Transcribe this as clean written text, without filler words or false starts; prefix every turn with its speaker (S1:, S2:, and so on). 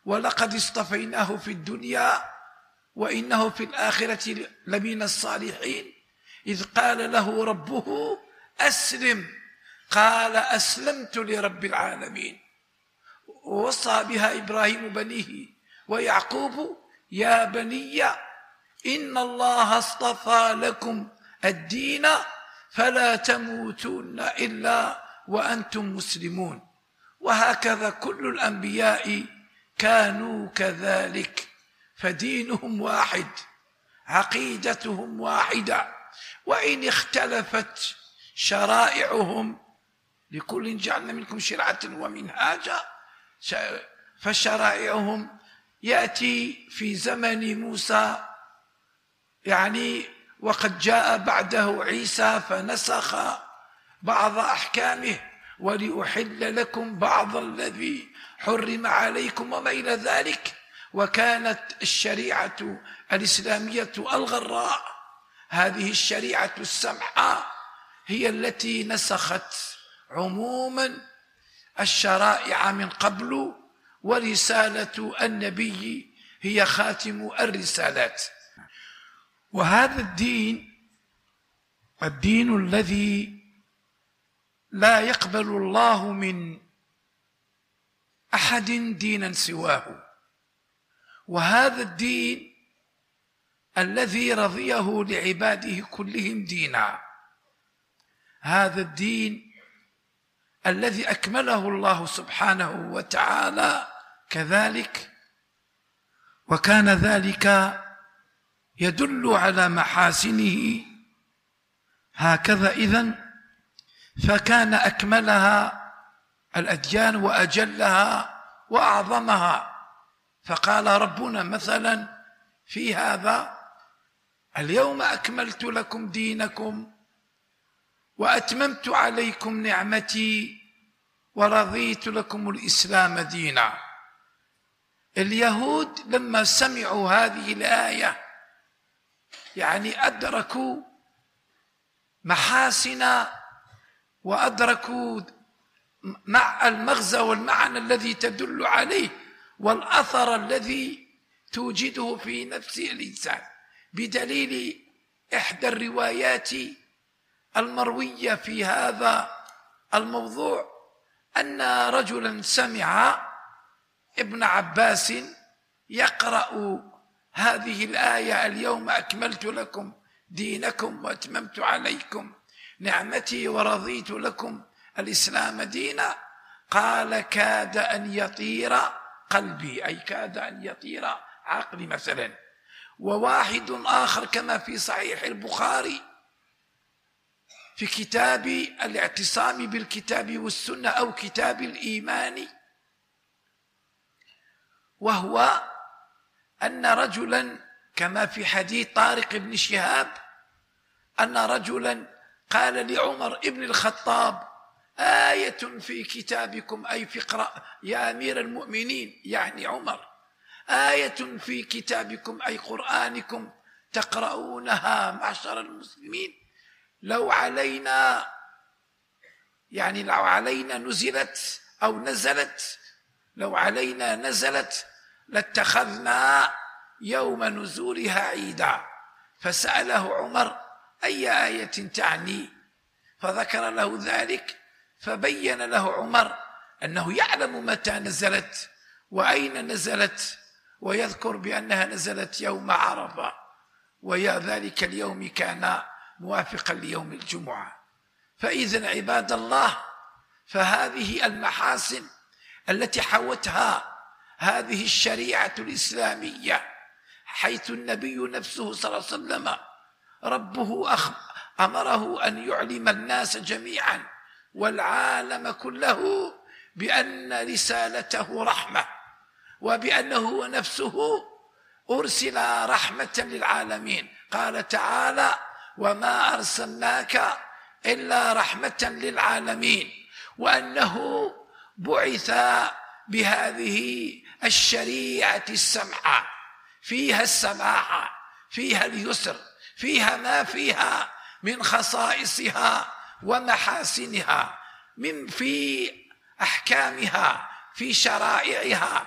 S1: ولقد اصطفيناه في الدنيا وإنه في الآخرة لمن الصالحين إذ قال له ربه أسلم قال أسلمت لرب العالمين. ووصى بها إبراهيم بنيه ويعقوب يا بني إن الله اصطفى لكم الدين فلا تموتن إلا وأنتم مسلمون. وهكذا كل الأنبياء كانوا كذلك، فدينهم واحد، عقيدتهم واحدة، وإن اختلفت شرائعهم لكل جعلنا منكم شرعة ومنهاجا، فشرائعهم يأتي في زمن موسى وقد جاء بعده عيسى فنسخ بعض أحكامه ولأحل لكم بعض الذي حرم عليكم وما إلى ذلك. وكانت الشريعة الإسلامية الغراء هذه الشريعة السمحة هي التي نسخت عموما الشرائع من قبل، ورسالة النبي هي خاتم الرسالات. وهذا الدين الذي لا يقبل الله من أحد دينا سواه، وهذا الدين الذي رضيه لعباده كلهم دينا، هذا الدين الذي أكمله الله سبحانه وتعالى كذلك، وكان ذلك يدل على محاسنه. هكذا إذن فكان أكملها الأديان وأجلها وأعظمها. فقال ربنا مثلا في هذا اليوم أكملت لكم دينكم وأتممت عليكم نعمتي ورضيت لكم الإسلام دينا. اليهود لما سمعوا هذه الآية أدركوا محاسن وأدركوا مع المغزى والمعنى الذي تدل عليه والأثر الذي توجده في نفس الإنسان، بدليل إحدى الروايات المروية في هذا الموضوع أن رجلا سمع ابن عباس يقرأ هذه الآية اليوم أكملت لكم دينكم وأتممت عليكم نعمتي ورضيت لكم الإسلام دينا، قال كاد أن يطير قلبي، أي كاد أن يطير عقلي مثلا. وواحد آخر كما في صحيح البخاري في كتاب الاعتصام بالكتاب والسنة أو كتاب الإيمان، وهو أن رجلا كما في حديث طارق بن شهاب أن رجلا قال لعمر ابن الخطاب آية في كتابكم، أي في اقرأ يا أمير المؤمنين يعني عمر، آية في كتابكم أي قرآنكم تقرؤونها معشر المسلمين لو علينا نزلت أو نزلت، لو علينا نزلت لاتخذنا يوم نزولها عيدا. فسأله عمر أي آية تعني، فذكر له ذلك، فبين له عمر أنه يعلم متى نزلت وأين نزلت، ويذكر بأنها نزلت يوم عرفة، وذلك اليوم كان موافقا ليوم الجمعة. فإذن عباد الله، فهذه المحاسن التي حوتها هذه الشريعة الإسلامية، حيث النبي نفسه صلى الله عليه وسلم ربه أمره أن يعلم الناس جميعا والعالم كله بأن رسالته رحمة، وبأنه نفسه أرسل رحمة للعالمين. قال تعالى وما أرسلناك إلا رحمة للعالمين، وأنه بعث بهذه الشريعة السمحة، فيها السماحة، فيها اليسر، فيها ما فيها من خصائصها ومحاسنها، في أحكامها، في شرائعها،